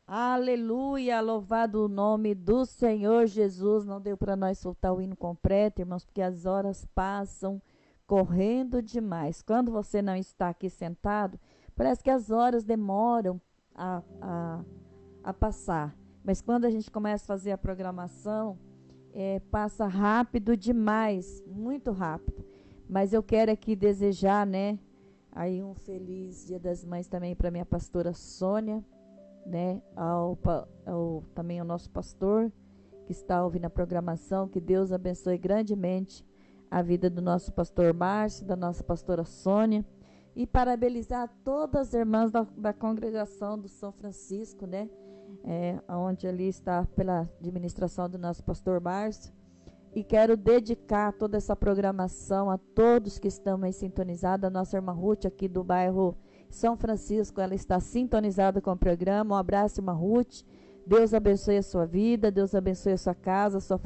Aleluia, louvado o nome do Senhor Jesus. Não deu para nós soltar o hino completo, irmãos, porque as horas passam correndo demais. Quando você não está aqui sentado, parece que as horas demoram a passar. Mas quando a gente começa a fazer a programação, passa rápido demais, muito rápido. Mas eu quero aqui desejar, né, aí um feliz Dia das Mães também para minha pastora Sônia, né, também ao nosso pastor que está ouvindo a programação. Que Deus abençoe grandemente a vida do nosso pastor Márcio, da nossa pastora Sônia, e parabenizar todas as irmãs da congregação do São Francisco, né, onde ali está pela administração do nosso pastor Márcio. E quero dedicar toda essa programação a todos que estão aí sintonizados. A nossa irmã Ruth aqui do bairro São Francisco, ela está sintonizada com o programa. Um abraço, irmã Ruth. Deus abençoe a sua vida, Deus abençoe a sua casa, a sua família.